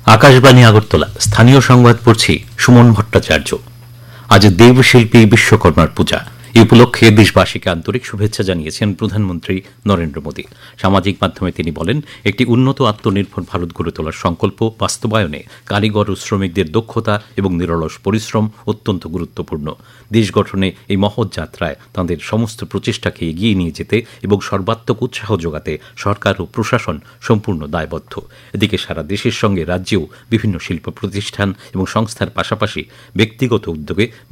আকাশবাণী আগরতলা স্থানীয় সংবাদ পড়ছি সুমন ভট্টাচার্য। আজ দেবশিল্পী বিশ্বকর্মার পূজা। এই উপলক্ষে দেশবাসীকে আন্তরিক শুভেচ্ছা জানিয়েছেন প্রধানমন্ত্রী নরেন্দ্র মোদী। সামাজিক মাধ্যমে তিনি বলেন, একটি উন্নত আত্মনির্ভর ভারত গড়ে তোলার সংকল্প বাস্তবায়নে কারিগর ও শ্রমিকদের দক্ষতা এবং নিরলস পরিশ্রম অত্যন্ত গুরুত্বপূর্ণ। দেশ গঠনে এই মহৎ যাত্রায় তাঁদের সমস্ত প্রচেষ্টাকে এগিয়ে নিয়ে যেতে এবং সর্বাত্মক উৎসাহ যোগাতে সরকার ও প্রশাসন সম্পূর্ণ দায়বদ্ধ। এদিকে সারা দেশের সঙ্গে রাজ্যেও বিভিন্ন শিল্প প্রতিষ্ঠান এবং সংস্থার পাশাপাশি ব্যক্তিগত উদ্যোগে